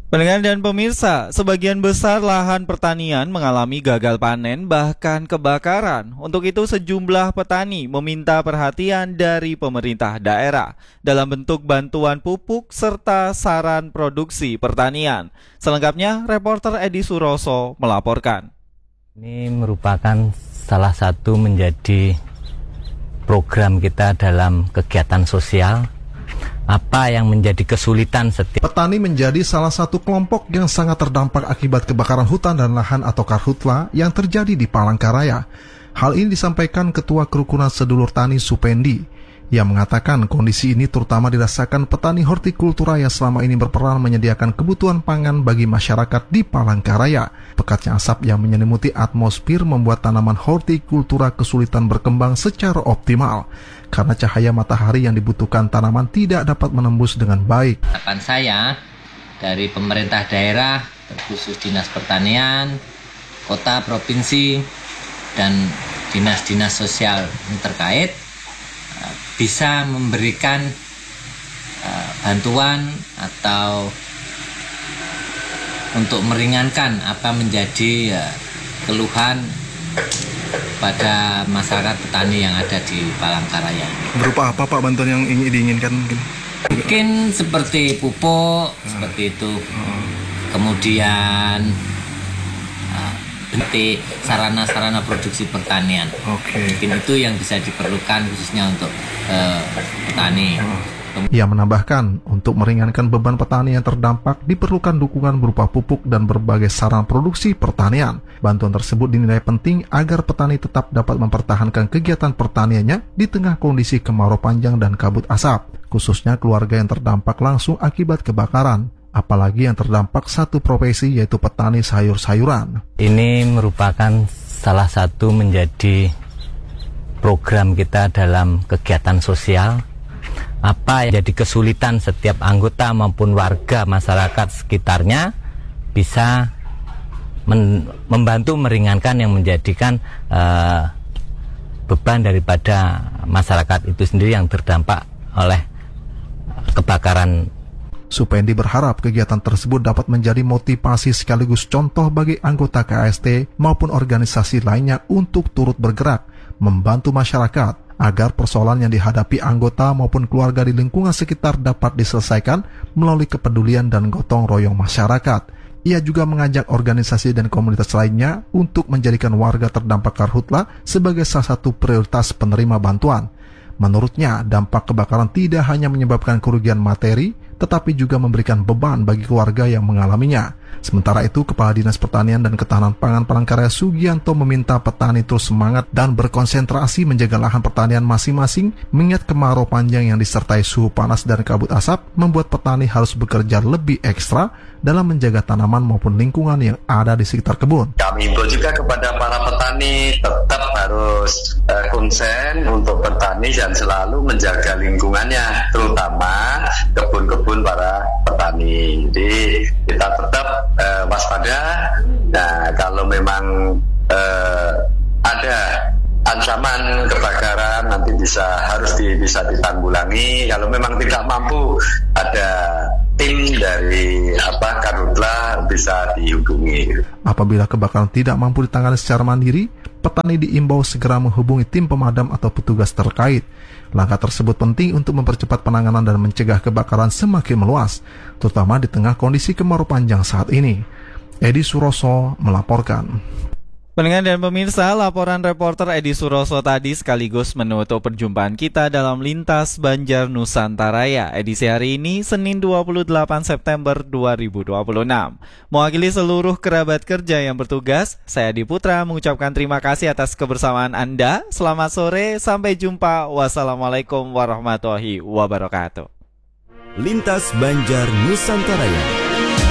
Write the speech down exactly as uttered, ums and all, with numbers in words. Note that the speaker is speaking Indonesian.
Pendengar dan pemirsa, sebagian besar lahan pertanian mengalami gagal panen bahkan kebakaran. Untuk itu sejumlah petani meminta perhatian dari pemerintah daerah dalam bentuk bantuan pupuk serta saran produksi pertanian. Selengkapnya, reporter Edi Suroso melaporkan. Ini merupakan salah satu menjadi program kita dalam kegiatan sosial. Apa yang menjadi kesulitan setiap petani menjadi salah satu kelompok yang sangat terdampak akibat kebakaran hutan dan lahan atau karhutla yang terjadi di Palangkaraya. Hal ini disampaikan Ketua Kerukunan Sedulur Tani Supendi, yang mengatakan kondisi ini terutama dirasakan petani hortikultura yang selama ini berperan menyediakan kebutuhan pangan bagi masyarakat di Palangkaraya. Pekatnya asap yang menyelimuti atmosfer membuat tanaman hortikultura kesulitan berkembang secara optimal karena cahaya matahari yang dibutuhkan tanaman tidak dapat menembus dengan baik. harapan saya dari pemerintah daerah, terkhusus Dinas Pertanian, kota, provinsi, dan dinas-dinas sosial yang terkait bisa memberikan uh, bantuan atau untuk meringankan apa menjadi uh, keluhan pada masyarakat petani yang ada di Palangkaraya. Berupa apa Pak bantuan yang ingin diinginkan? Mungkin, mungkin seperti pupuk, hmm. seperti itu. Hmm. Kemudian seperti sarana-sarana produksi pertanian. Oke. Mungkin itu yang bisa diperlukan khususnya untuk uh, petani. Ia menambahkan, untuk meringankan beban petani yang terdampak diperlukan dukungan berupa pupuk dan berbagai saran produksi pertanian. Bantuan tersebut dinilai penting agar petani tetap dapat mempertahankan kegiatan pertaniannya di tengah kondisi kemarau panjang dan kabut asap, khususnya keluarga yang terdampak langsung akibat kebakaran. Apalagi yang terdampak satu profesi yaitu petani sayur-sayuran. Ini merupakan salah satu menjadi program kita dalam kegiatan sosial. Apa yang jadi kesulitan setiap anggota maupun warga masyarakat sekitarnya bisa men- membantu meringankan yang menjadikan uh, beban daripada masyarakat itu sendiri yang terdampak oleh kebakaran. Supendi berharap kegiatan tersebut dapat menjadi motivasi sekaligus contoh bagi anggota K S T maupun organisasi lainnya untuk turut bergerak, membantu masyarakat, agar persoalan yang dihadapi anggota maupun keluarga di lingkungan sekitar dapat diselesaikan melalui kepedulian dan gotong royong masyarakat. Ia juga mengajak organisasi dan komunitas lainnya untuk menjadikan warga terdampak karhutla sebagai salah satu prioritas penerima bantuan. Menurutnya, dampak kebakaran tidak hanya menyebabkan kerugian materi, tetapi juga memberikan beban bagi keluarga yang mengalaminya. Sementara itu, Kepala Dinas Pertanian dan Ketahanan Pangan Palangkaraya Sugianto meminta petani terus semangat dan berkonsentrasi menjaga lahan pertanian masing-masing, mengingat kemarau panjang yang disertai suhu panas dan kabut asap membuat petani harus bekerja lebih ekstra dalam menjaga tanaman maupun lingkungan yang ada di sekitar kebun. Kami himbau juga kepada para petani tetap harus uh, konsen untuk petani dan selalu menjaga lingkungannya, terutama kebun-kebun para petani. Jadi kita tetap uh, waspada. Nah, kalau memang uh, ada ancaman kebakaran nanti bisa harus di, bisa ditanggulangi. Kalau memang tidak mampu, ada tim dari apa karhutla bisa dihubungi. Apabila kebakaran tidak mampu ditangani secara mandiri, petani diimbau segera menghubungi tim pemadam atau petugas terkait. Langkah tersebut penting untuk mempercepat penanganan dan mencegah kebakaran semakin meluas, terutama di tengah kondisi kemarau panjang saat ini. Edi Suroso melaporkan. Pendengar dan pemirsa, laporan reporter Edi Suroso tadi sekaligus menutup perjumpaan kita dalam Lintas Banjar Nusantaraya edisi hari ini, Senin dua puluh delapan September dua ribu dua puluh enam. Mewakili seluruh kerabat kerja yang bertugas, saya Adi Putra mengucapkan terima kasih atas kebersamaan Anda. Selamat sore, sampai jumpa. Wassalamualaikum warahmatullahi wabarakatuh. Lintas Banjar Nusantaraya.